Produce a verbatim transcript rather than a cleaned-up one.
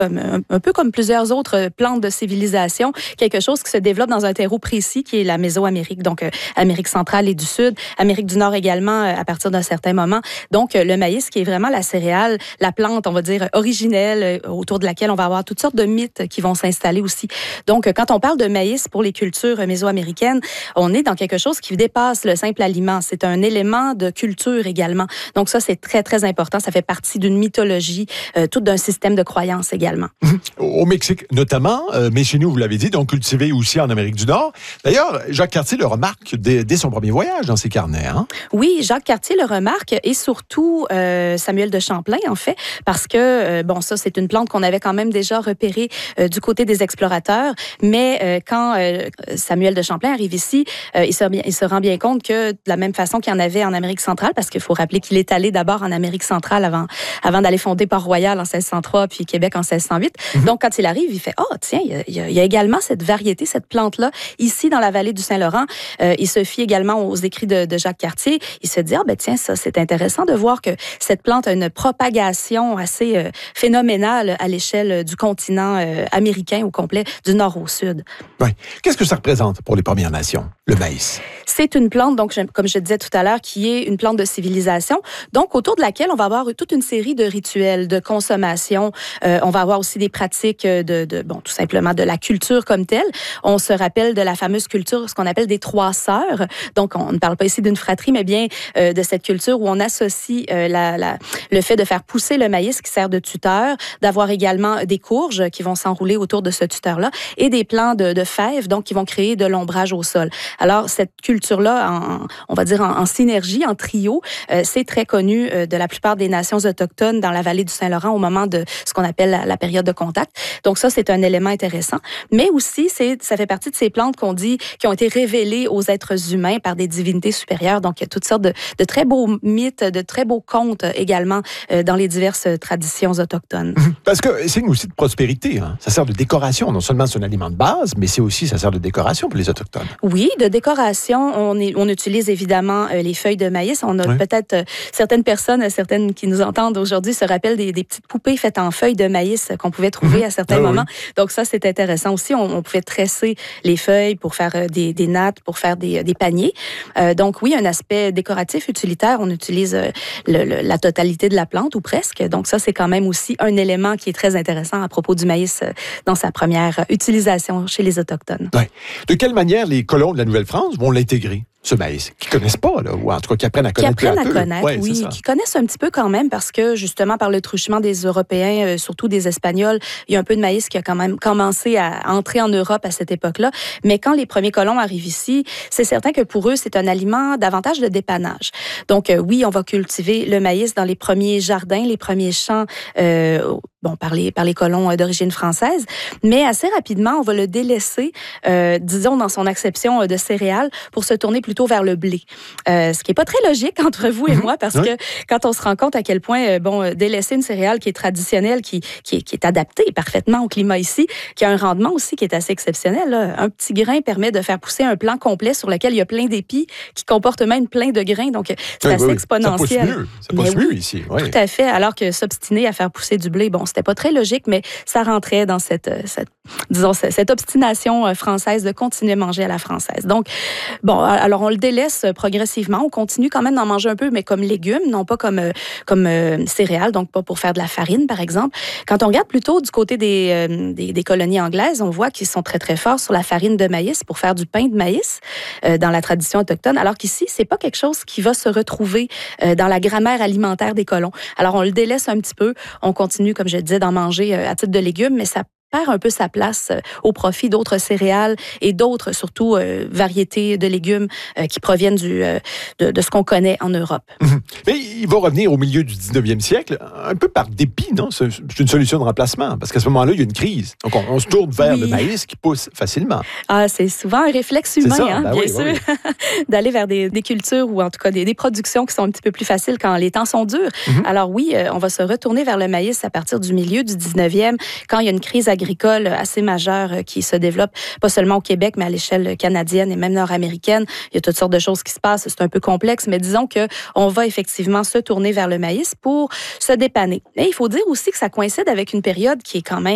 comme, un, un peu comme plusieurs autres plantes de civilisation, quelque chose qui se développe dans un terreau précis qui est la Mésoamérique, donc euh, Amérique centrale et du Sud, Amérique du Nord également euh, à partir d'un certain moment. Donc euh, le maïs qui est vraiment la céréale, la plante, on va dire, originelle, euh, autour de laquelle on va avoir toutes sortes de mythes qui vont s'installer aussi. Donc euh, quand on parle de maïs pour les cultures mésoaméricaines, on est dans quelque chose qui dépasse le simple aliment. C'est un élément de culture également. Donc ça, c'est très, très important. Ça fait partie d'une mythologie, euh, tout d'un système de croyances également. Au Mexique notamment, euh, mais chez nous, vous l'avez dit, donc cultivé aussi en Amérique du Nord. D'ailleurs, Jacques Cartier le remarque dès, dès son premier voyage dans ses carnets. Hein? Oui, Jacques Cartier le remarque et surtout euh, Samuel de Champlain, en fait, parce que, euh, bon, ça, c'est une plante qu'on avait quand même déjà repérée euh, du côté des explorateurs, mais euh, quand euh, Samuel de Champlain arrive ici, euh, il, se, il se rend bien compte que de la même façon qu'il y en avait en Amérique centrale, parce qu'il faut rappeler qu'il est allé d'abord en Amérique centrale avant, avant d'aller fonder Port-Royal en seize cent trois, puis Québec en seize cent huit. Mm-hmm. Donc, quand il arrive, il fait « Oh, tiens, il y, a, il y a également cette variété, cette plante-là, ici dans la vallée du Saint-Laurent. Euh, » Il se fie également aux écrits de, de Jacques Cartier. Il se dit « Ah, ben tiens, ça, c'est intéressant de voir que cette plante a une propagation assez euh, phénoménale à l'échelle du continent euh, américain au complet, du nord au sud. » Oui. Qu'est-ce que ça représente pour les Premières Nations, le maïs? C'est une plante, donc, comme je disais tout à l'heure, qui est une plante de civilisation, donc autour de laquelle on va avoir toute une série de rituels, de consommation. Euh, on va avoir aussi des pratiques de, de, bon, tout simplement de la culture comme telle. On se rappelle de la fameuse culture, ce qu'on appelle des trois sœurs. Donc, on ne parle pas ici d'une fratrie, mais bien euh, de cette culture où on associe euh, la, la, le fait de faire pousser le maïs qui sert de tuteur, d'avoir également des courges qui vont s'enrouler autour de ce tuteur-là et des plants de, de fèves, donc qui vont créer de l'ombrage au sol. Alors, cette culture-là, en, on va dire en, en synergie, en trio, euh, c'est très connu euh, de la plupart des nations autochtones dans la vallée du Saint-Laurent au moment de ce qu'on appelle la, la période de contact. Donc ça, c'est un élément intéressant. Mais aussi, c'est, ça fait partie de ces plantes qu'on dit qui ont été révélées aux êtres humains par des divinités supérieures. Donc, il y a toutes sortes de, de très beaux mythes, de très beaux contes également euh, dans les diverses traditions autochtones. Parce que c'est une aussi de prospérité. Hein. Ça sert de décoration. Non seulement c'est un aliment de base, mais c'est aussi, ça sert de décoration pour les Autochtones. Oui, de décoration. On, est, on utilise évidemment euh, les feuilles de maïs. On a oui. peut-être euh, certaines personnes, certaines qui nous entendent aujourd'hui se rappellent des, des petites poupées faites en feuilles de maïs qu'on pouvait trouver mmh. à certains ah, moments. Oui. Donc ça, c'est intéressant aussi. On, on pouvait tresser les feuilles pour faire euh, des, des nattes, pour faire des, des paniers. Euh, donc oui, un aspect décoratif, utilitaire. On utilise euh, le, le, la totalité de la plante ou presque. Donc ça, c'est quand même aussi un élément qui est très intéressant à propos du maïs euh, dans sa première utilisation chez les Autochtones. Ouais. De quelle manière les colons de la Nouvelle-France vont l'intégrer? Ce maïs, qui ne connaissent pas, là, ou en tout cas qui apprennent à connaître. Qui apprennent à, à connaître, ouais, oui, qui connaissent un petit peu quand même, parce que justement, par le truchement des Européens, euh, surtout des Espagnols, il y a un peu de maïs qui a quand même commencé à entrer en Europe à cette époque-là. Mais quand les premiers colons arrivent ici, c'est certain que pour eux, c'est un aliment davantage de dépannage. Donc euh, oui, on va cultiver le maïs dans les premiers jardins, les premiers champs, euh, bon, par les, par les colons d'origine française, mais assez rapidement, on va le délaisser, euh, disons, dans son acception de céréales, pour se tourner plutôt vers le blé. Euh, ce qui n'est pas très logique entre vous et moi, parce oui. que quand on se rend compte à quel point, euh, bon, délaisser une céréale qui est traditionnelle, qui, qui, est, qui est adaptée parfaitement au climat ici, qui a un rendement aussi qui est assez exceptionnel, là. Un petit grain permet de faire pousser un plant complet sur lequel il y a plein d'épis, qui comporte même plein de grains, donc c'est oui, assez oui, exponentiel. Ça pousse mieux, ça pousse mieux ici. Oui. Tout à fait, alors que s'obstiner à faire pousser du blé, bon, c'était pas très logique, mais ça rentrait dans cette, cette disons, cette obstination française de continuer à manger à la française. Donc, bon, alors on le délaisse progressivement. On continue quand même d'en manger un peu, mais comme légumes, non pas comme, euh, comme euh, céréales, donc pas pour faire de la farine, par exemple. Quand on regarde plutôt du côté des, euh, des, des colonies anglaises, on voit qu'ils sont très, très forts sur la farine de maïs pour faire du pain de maïs euh, dans la tradition autochtone, alors qu'ici, c'est pas quelque chose qui va se retrouver euh, dans la grammaire alimentaire des colons. Alors, on le délaisse un petit peu. On continue, comme je disais, d'en manger euh, à titre de légumes, mais ça perd un peu sa place euh, au profit d'autres céréales et d'autres, surtout, euh, variétés de légumes euh, qui proviennent du, euh, de, de ce qu'on connaît en Europe. Mmh. Mais il va revenir au milieu du dix-neuvième siècle, un peu par dépit, non? C'est une solution de remplacement, parce qu'à ce moment-là, il y a une crise. Donc, on, on se tourne vers oui. le maïs qui pousse facilement. Ah, c'est souvent un réflexe humain, ça, hein, ben bien oui, sûr, oui. d'aller vers des, des cultures ou en tout cas des, des productions qui sont un petit peu plus faciles quand les temps sont durs. Mmh. Alors oui, euh, on va se retourner vers le maïs à partir du milieu du dix-neuvième, quand il y a une crise agricole assez majeure qui se développe, pas seulement au Québec, mais à l'échelle canadienne et même nord-américaine. Il y a toutes sortes de choses qui se passent. C'est un peu complexe, mais disons qu'on va effectivement se tourner vers le maïs pour se dépanner. Et il faut dire aussi que ça coïncide avec une période qui est quand même